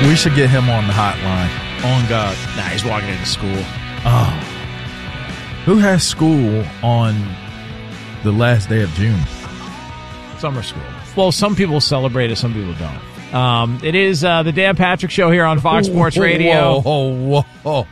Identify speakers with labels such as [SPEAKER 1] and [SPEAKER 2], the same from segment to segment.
[SPEAKER 1] We should get him on the hotline. On God.
[SPEAKER 2] Nah, he's walking into school.
[SPEAKER 1] Oh. Who has school on the last day of June?
[SPEAKER 2] Summer school. Well, some people celebrate it, some people don't. It is the Dan Patrick Show here on Fox Sports Radio.
[SPEAKER 1] Whoa.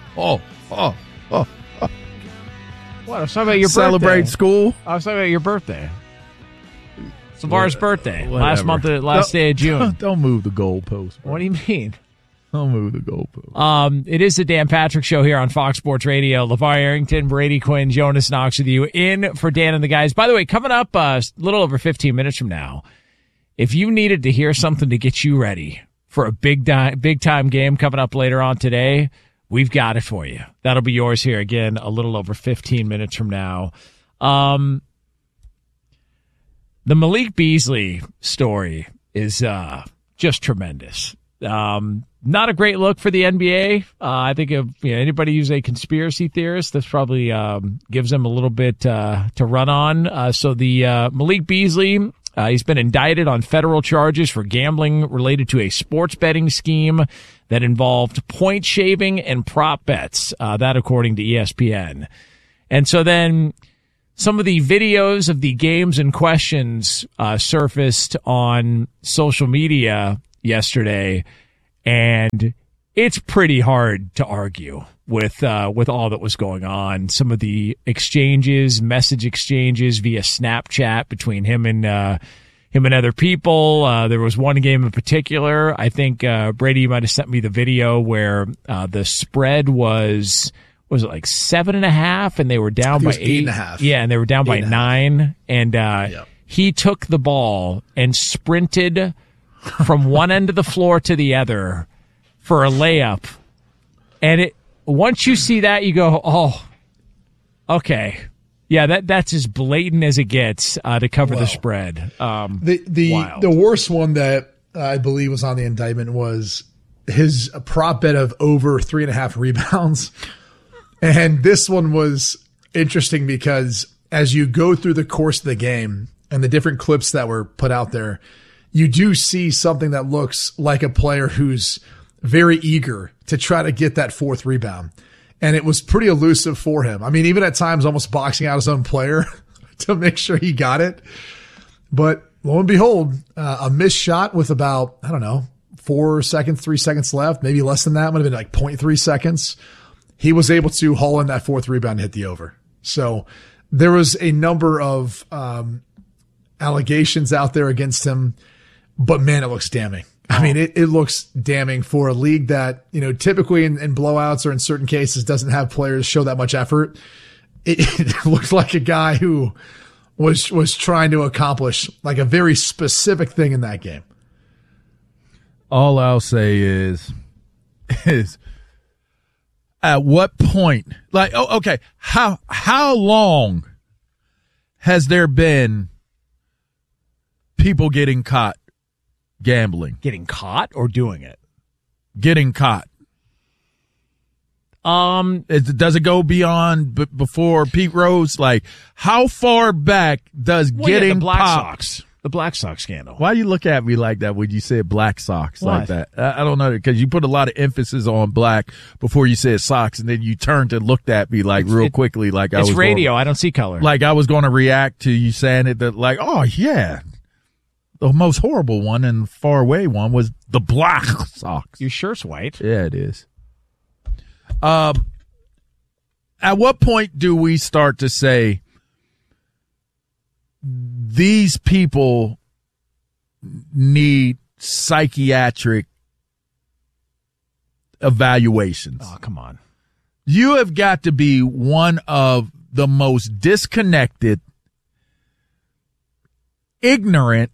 [SPEAKER 2] What? I was talking about your
[SPEAKER 1] Celebrate
[SPEAKER 2] birthday.
[SPEAKER 1] school?
[SPEAKER 2] I was talking about your birthday. Savar's birthday.
[SPEAKER 1] Whatever.
[SPEAKER 2] Last day of June.
[SPEAKER 1] Don't move the goalpost.
[SPEAKER 2] What do you mean?
[SPEAKER 1] Don't move the goalpost.
[SPEAKER 2] It is the Dan Patrick Show here on Fox Sports Radio. LeVar Arrington, Brady Quinn, Jonas Knox with you in for Dan and the guys. By the way, coming up a little over 15 minutes from now, if you needed to hear something to get you ready for a big time game coming up later on today, we've got it for you. That'll be yours here again a little over 15 minutes from now. The Malik Beasley story is just tremendous. Not a great look for the NBA. I think if anybody who's a conspiracy theorist, this probably gives them a little bit to run on. So the Malik Beasley, he's been indicted on federal charges for gambling related to a sports betting scheme that involved point shaving and prop bets. That according to ESPN. And so then some of the videos of the games in questions surfaced on social media yesterday, and it's pretty hard to argue with all that was going on. Some of the message exchanges via Snapchat between him and other people. There was one game in particular. I think Brady might have sent me the video where the spread was it like 7.5, and they were down by
[SPEAKER 3] 8.5.
[SPEAKER 2] Yeah, and they were down by 9, and he took the ball and sprinted from one end of the floor to the other for a layup. And once you see that, you go, oh, okay. Yeah, that's as blatant as it gets to cover the spread.
[SPEAKER 3] The worst one that I believe was on the indictment was his prop bet of over 3.5 rebounds. And this one was interesting because as you go through the course of the game and the different clips that were put out there, you do see something that looks like a player who's very eager to try to get that 4th rebound. And it was pretty elusive for him. I mean, even at times almost boxing out his own player to make sure he got it. But lo and behold, a missed shot with about, 3 seconds left, maybe less than that. Might have been like 0.3 seconds. He was able to haul in that 4th rebound and hit the over. So there was a number of allegations out there against him, but man, it looks damning. I mean, it looks damning for a league that, typically in blowouts or in certain cases doesn't have players show that much effort. It looked like a guy who was trying to accomplish like a very specific thing in that game.
[SPEAKER 1] All I'll say is at what point, how long has there been people getting caught gambling?
[SPEAKER 2] Getting caught or doing it?
[SPEAKER 1] Getting caught. Does it go beyond before Pete Rose? Like, how far back does getting
[SPEAKER 2] the Black
[SPEAKER 1] popped?
[SPEAKER 2] Sox. The Black Sox scandal.
[SPEAKER 1] Why you look at me like that when you said Black Sox like that? I don't know, because you put a lot of emphasis on black before you said Sox, and then you turned and looked at me like real quickly, like I was.
[SPEAKER 2] It's radio. I don't see color.
[SPEAKER 1] Like I was going to react to you saying it. That like, oh yeah, the most horrible one and far away one was the Black Sox.
[SPEAKER 2] Your shirt's white.
[SPEAKER 1] Yeah, it is. At what point do we start to say these people need psychiatric evaluations?
[SPEAKER 2] Oh, come on.
[SPEAKER 1] You have got to be one of the most disconnected, ignorant,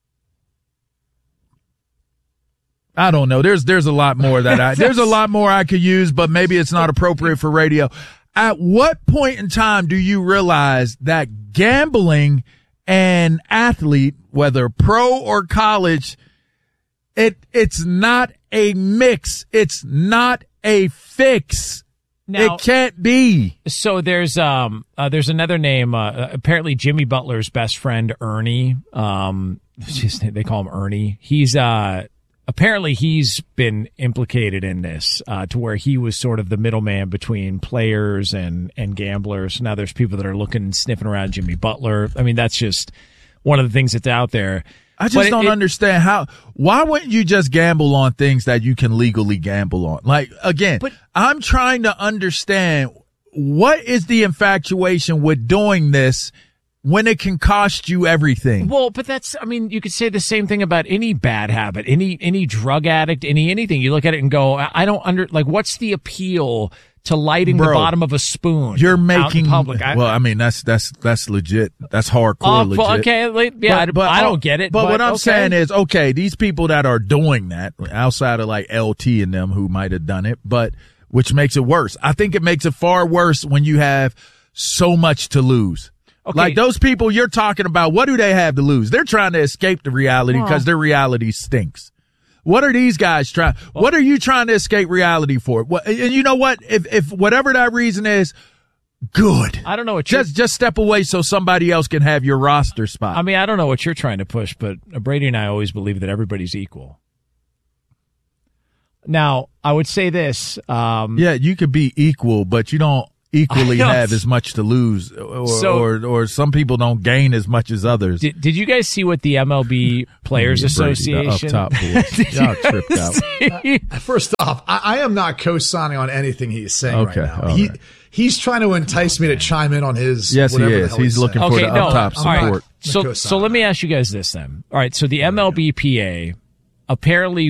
[SPEAKER 1] I don't know. There's a lot more there's a lot more I could use, but maybe it's not appropriate for radio. At what point in time do you realize that gambling and athlete, whether pro or college, it's not a mix. It's not a fix. Now, it can't be.
[SPEAKER 2] So there's another name. Apparently Jimmy Butler's best friend, Ernie. They call him Ernie. He's apparently he's been implicated in this to where he was sort of the middleman between players and gamblers. Now there's people that are looking and sniffing around Jimmy Butler. I mean, that's just one of the things that's out there.
[SPEAKER 1] I just don't understand why wouldn't you just gamble on things that you can legally gamble on? Like, again, I'm trying to understand what is the infatuation with doing this when it can cost you everything.
[SPEAKER 2] Well, but you could say the same thing about any bad habit, any drug addict, anything. You look at it and go, what's the appeal to lighting the bottom of a spoon?
[SPEAKER 1] You're making
[SPEAKER 2] out in public.
[SPEAKER 1] That's legit. That's hardcore legit.
[SPEAKER 2] Well, okay, yeah, but I don't get it.
[SPEAKER 1] But what I'm saying is, okay, these people that are doing that outside of like LT and them who might have done it, but which makes it worse. I think it makes it far worse when you have so much to lose. Okay. Like those people you're talking about, what do they have to lose? They're trying to escape the reality because their reality stinks. What are these guys trying? What are you trying to escape reality for? And you know what? If whatever that reason is, good.
[SPEAKER 2] I don't know what
[SPEAKER 1] just step away so somebody else can have your roster spot.
[SPEAKER 2] I mean, I don't know what you're trying to push, but Brady and I always believe that everybody's equal. Now, I would say this.
[SPEAKER 1] Yeah, you could be equal, but you don't equally have as much to lose, or some people don't gain as much as others.
[SPEAKER 2] Did you guys see what the MLB Players Association?
[SPEAKER 1] Up top boys. Y'all tripped out.
[SPEAKER 3] First off, I am not co-signing on anything he's saying right now. Right. He's trying to entice me to chime in on his.
[SPEAKER 1] Yes, he is. He's looking for the up top support.
[SPEAKER 2] Right. So let me ask you guys this then. All right. So the MLBPA apparently